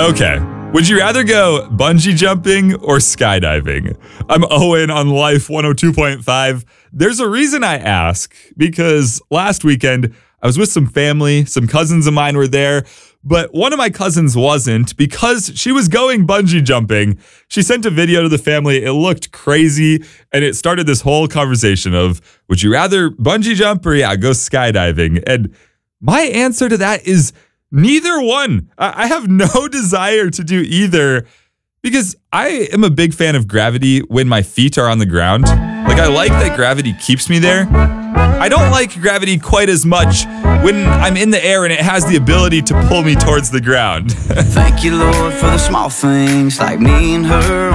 Okay. Would you rather go bungee jumping or skydiving? I'm Owen on Life 102.5. There's a reason I ask, because last weekend I was with some family, some cousins of mine were there, but one of my cousins wasn't because she was going bungee jumping. She sent a video to the family. It looked crazy, and it started this whole conversation of, would you rather bungee jump or go skydiving? And my answer to that is neither one. I have no desire to do either because I am a big fan of gravity when my feet are on the ground. Like, I like that gravity keeps me there. I don't like gravity quite as much when I'm in the air and it has the ability to pull me towards the ground. Thank you, Lord, for the small things like me and her.